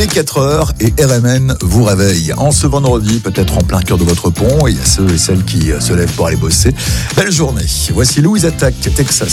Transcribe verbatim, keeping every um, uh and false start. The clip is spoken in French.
est quatre heures et R M N vous réveille. En ce vendredi, peut-être en plein cœur de votre pont, il y a ceux et celles qui se lèvent pour aller bosser. Belle journée. Voici Louise Attaque, Texas.